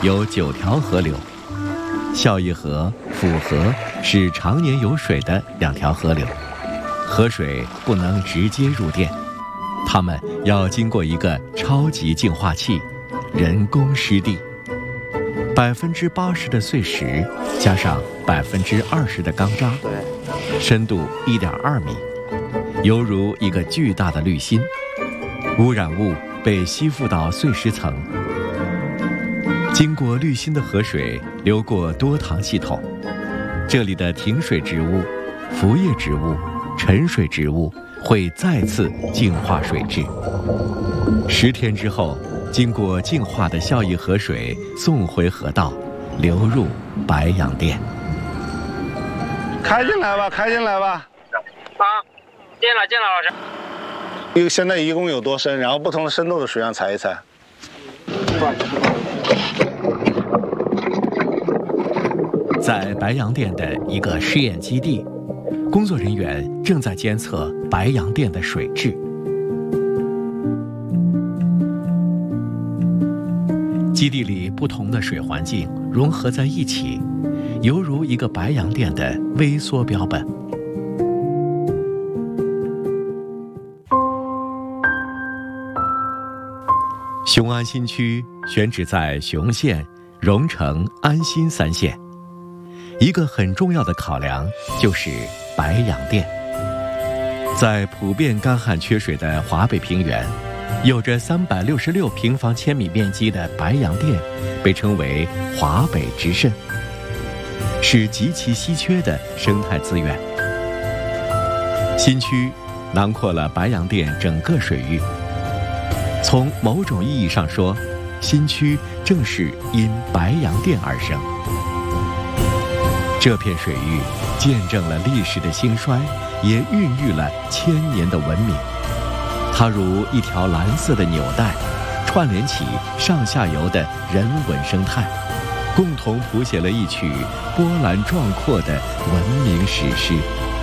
有9条河流，孝义河、府河是常年有水的2条河流，河水不能直接入店，它们要经过一个超级净化器，人工湿地。80%的碎石加上20%的钢渣，深度1.2米，犹如一个巨大的滤芯。污染物被吸附到碎石层，经过滤芯的河水流过多塘系统，这里的停水植物、浮叶植物、沉水植物会再次净化水质。10天之后，经过净化的孝义河水送回河道，流入白洋淀。 开进来吧，开进来吧。 啊，进了，老师。 现在一共有多深？然后不同的深度的水样猜一猜。 在白洋淀的一个试验基地，工作人员正在监测白洋淀的水质。基地里不同的水环境融合在一起，犹如一个白洋淀的微缩标本。雄安新区选址在雄县、荣成、安新3县，一个很重要的考量就是白洋淀。在普遍干旱缺水的华北平原，有着366平方千米面积的白洋淀被称为华北之肾，是极其稀缺的生态资源。新区囊括了白洋淀整个水域，从某种意义上说，新区正是因白洋淀而生。这片水域见证了历史的兴衰，也孕育了1000年的文明。它如一条蓝色的纽带，串联起上下游的人文生态，共同谱写了一曲波澜壮阔的文明史诗。